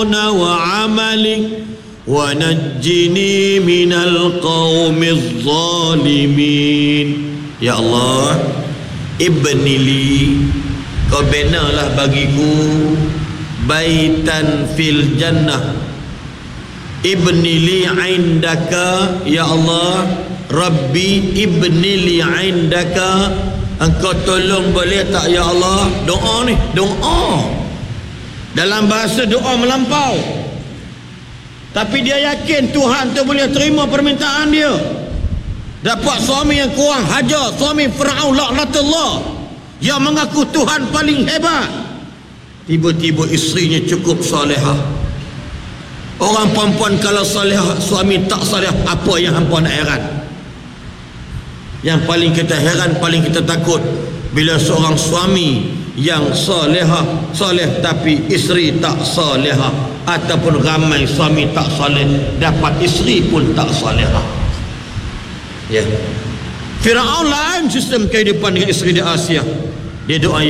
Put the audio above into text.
وعملي ونجني من القوم الظالمين. Ya Allah, ibnili, kau benalah bagiku baitan fil jannah. Ibnili indaka, ya Allah, Rabbi ibnili indaka. Engkau tolong boleh tak ya Allah? Doa ni, doa dalam bahasa doa melampau, tapi dia yakin Tuhan tu boleh terima permintaan dia. Dapat suami yang kurang hajar, suami Fir'aun laknatullah, yang mengaku Tuhan paling hebat, tiba-tiba isterinya cukup salihah. Orang perempuan kalau salihah, suami tak salihah, apa yang hampa nak heran? Yang paling kita heran, paling kita takut bila seorang suami yang salihah, salih tapi isteri tak salihah, ataupun ramai suami tak salih dapat isteri pun tak salihah. Ya, Fir'aun lain sistem kehidupan dengan isteri di Asia. Dia doa,